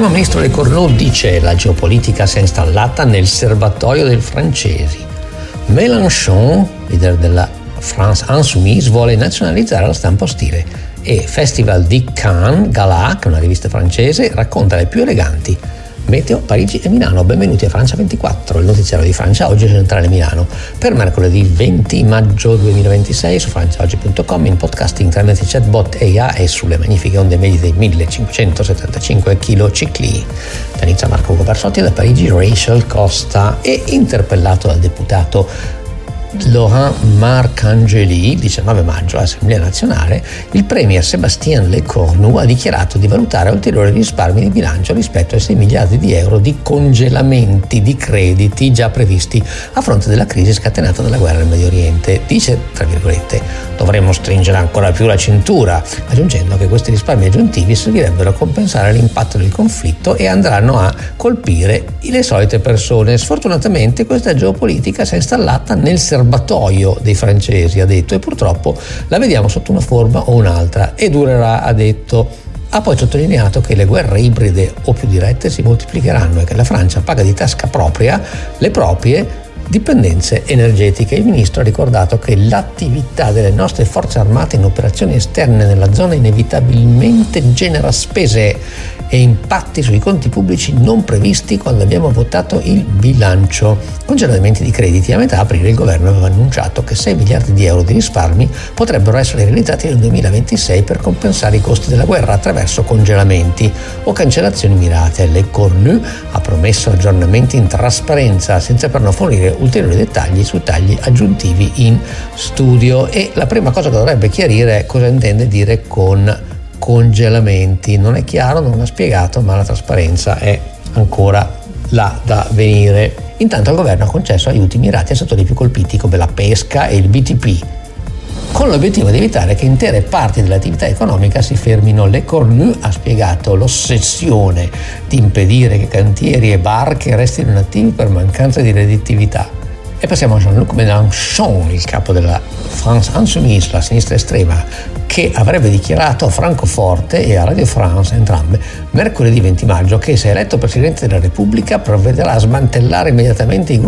primo ministro Lecornu dice: la geopolitica si è installata nel serbatoio dei francesi. Mélenchon, leader della France Insoumise, vuole nazionalizzare la stampa ostile. E Festival di Cannes, Gala, che è una rivista francese, racconta le più eleganti meteo Parigi e Milano. Benvenuti a Francia 24, il notiziario di Francia Oggi Centrale Milano, per mercoledì 20 maggio 2026 su franciaoggi.com, in podcasting tramite chatbot AI e sulle magnifiche onde medie dei 1575 kHz. Da Nizza Marco Barsotti, da Parigi Rachel Costa. E interpellato dal deputato Laurent Marcangeli, il 19 maggio all'Assemblea nazionale, il premier Sébastien Lecornu ha dichiarato di valutare ulteriori risparmi di bilancio rispetto ai 6 miliardi di euro di congelamenti di crediti già previsti a fronte della crisi scatenata dalla guerra in Medio Oriente. Dice, tra virgolette, dovremmo stringere ancora più la cintura, aggiungendo che questi risparmi aggiuntivi servirebbero a compensare l'impatto del conflitto e andranno a colpire le solite persone. Sfortunatamente questa geopolitica si è installata nel serbatoio dei francesi, ha detto, e purtroppo la vediamo sotto una forma o un'altra e durerà, ha detto. Ha poi sottolineato che le guerre ibride o più dirette si moltiplicheranno e che la Francia paga di tasca propria le proprie dipendenze energetiche. Il ministro ha ricordato che l'attività delle nostre forze armate in operazioni esterne nella zona inevitabilmente genera spese e impatti sui conti pubblici non previsti quando abbiamo votato il bilancio. Congelamenti di crediti. A metà aprile il governo aveva annunciato che 6 miliardi di euro di risparmi potrebbero essere realizzati nel 2026 per compensare i costi della guerra attraverso congelamenti o cancellazioni mirate. Lecornu ha promesso aggiornamenti in trasparenza senza però fornire ulteriori dettagli su tagli aggiuntivi in studio. E la prima cosa che dovrebbe chiarire è cosa intende dire con congelamenti. Non è chiaro, non l'ha spiegato, ma la trasparenza è ancora là da venire. Intanto il governo ha concesso aiuti mirati ai settori più colpiti come la pesca e il BTP, con l'obiettivo di evitare che intere parti dell'attività economica si fermino. Lecornu ha spiegato l'ossessione di impedire che cantieri e barche restino inattivi per mancanza di redditività. E passiamo a Jean-Luc Mélenchon, il capo della France Insoumise, la sinistra estrema, che avrebbe dichiarato a Francoforte e a Radio France, entrambe, mercoledì 20 maggio, che se eletto Presidente della Repubblica provvederà a smantellare immediatamente i